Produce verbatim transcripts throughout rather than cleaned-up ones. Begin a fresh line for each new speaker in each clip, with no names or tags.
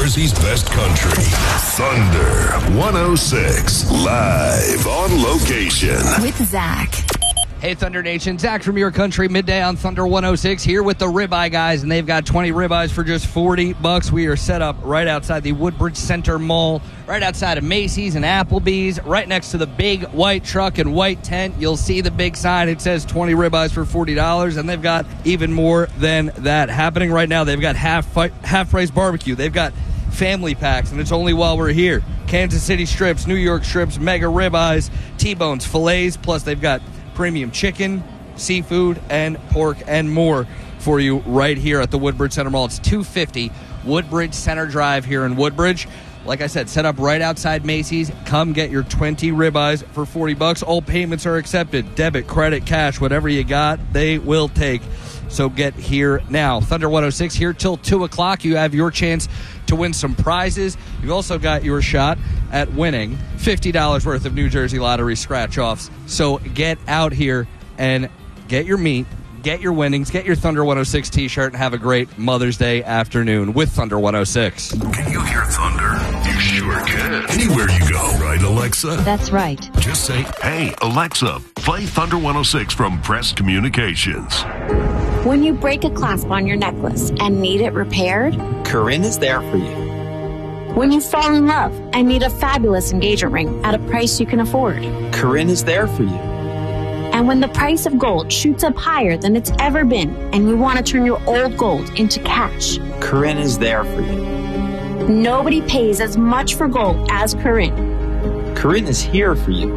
Jersey's best country. Thunder one oh six, live on location.
With Zach.
Hey, Thunder Nation. Zach from Your Country, midday on Thunder one oh six, here with the Ribeye Guys, and they've got twenty ribeyes for just forty bucks. We are set up right outside the Woodbridge Center Mall, right outside of Macy's and Applebee's, right next to the big white truck and white tent. You'll see the big sign. It says twenty ribeyes for forty dollars, and they've got even more than that happening right now. They've got half half price barbecue. They've got family packs, and it's only while we're here. Kansas City strips, New York strips, mega ribeyes, T-bones, fillets, plus they've got premium chicken, seafood, and pork, and more for you right here at the Woodbridge Center Mall. It's two fifty Woodbridge Center Drive here in Woodbridge. Like I said, set up right outside Macy's. Come get your twenty ribeyes for forty bucks. All payments are accepted. Debit, credit, cash, whatever you got, they will take. So get here now. Thunder one oh six here till two o'clock. You have your chance to win some prizes. You've also got your shot at winning fifty dollars worth of New Jersey Lottery scratch-offs. So get out here and get your meat, get your winnings, get your Thunder one oh six t-shirt, and have a great Mother's Day afternoon with Thunder one oh six.
Can you hear thunder? You sure can. Anywhere you go, right, Alexa?
That's right.
Just say, hey, Alexa, play Thunder one oh six from Press Communications.
When you break a clasp on your necklace and need it repaired,
Corinne is there for you.
when you fall in love and need a fabulous engagement ring at a price you can afford,
Corinne is there for you.
and when the price of gold shoots up higher than it's ever been and you want to turn your old gold into cash,
Corinne is there for you.
nobody pays as much for gold as Corinne.
Corinne is here for you.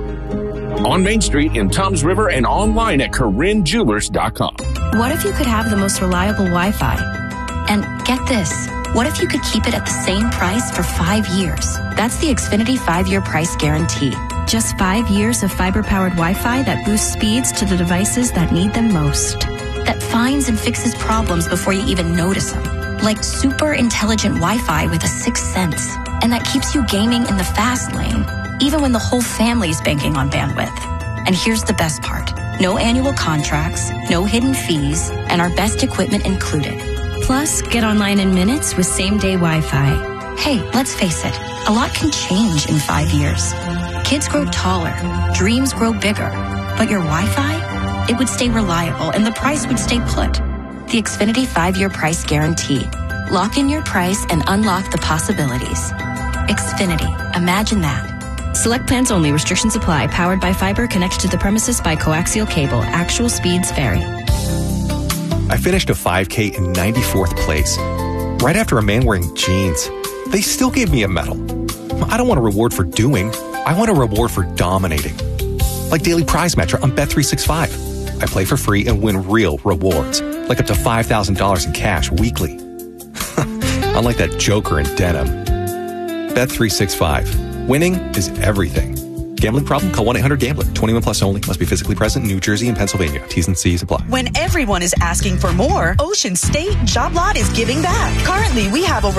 On Main Street in Toms River and online at Corinne Jewelers dot com.
What if you could have the most reliable Wi-Fi? And get this, what if you could keep it at the same price for five years? That's the Xfinity five-year price guarantee. Just five years of fiber-powered Wi-Fi that boosts speeds to the devices that need them most. That finds and fixes problems before you even notice them. Like super intelligent Wi-Fi with a sixth sense. And that keeps you gaming in the fast lane, even when the whole family's banking on bandwidth. And here's the best part. No annual contracts, no hidden fees, and our best equipment included. Plus, get online in minutes with same-day Wi-Fi. Hey, let's face it, a lot can change in five years. Kids grow taller, dreams grow bigger, but your Wi-Fi, it would stay reliable and the price would stay put. The Xfinity five-year price guarantee. Lock in your price and unlock the possibilities. Xfinity, imagine that. Select plans only. Restrictions apply. Powered by fiber. Connected to the premises by coaxial cable. Actual speeds vary.
I finished a five K in ninety-fourth place, right after a man wearing jeans. They still gave me a medal. I don't want a reward for doing. I want a reward for dominating. Like Daily Prize Matcher on Bet three sixty-five. I play for free and win real rewards, like up to five thousand dollars in cash weekly. Unlike that joker in denim. Bet three sixty-five. Winning is everything. Gambling problem? Call one eight hundred gambler. twenty-one plus only. Must be physically present in New Jersey and Pennsylvania. T's and C's apply.
When everyone is asking for more, Ocean State Job Lot is giving back. Currently, we have over